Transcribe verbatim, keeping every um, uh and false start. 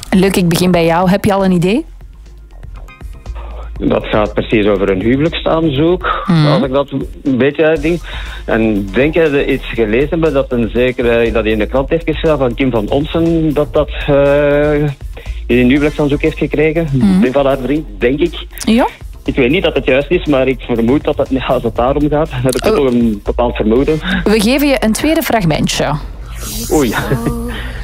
Luc, ik begin bij jou. Heb je al een idee? Dat gaat precies over een huwelijksaanzoek, mm. als ik dat een beetje uitding. En denk je dat iets gelezen hebben dat een zeker dat hij in de krant heeft geschreven van Kim van Onsen dat dat uh, een huwelijksaanzoek heeft gekregen mm. van haar vriend, denk ik. Ja. Ik weet niet dat het juist is, maar ik vermoed dat het, als het daarom gaat, heb ik oh. toch een bepaald vermoeden. We geven je een tweede fragmentje. Oei.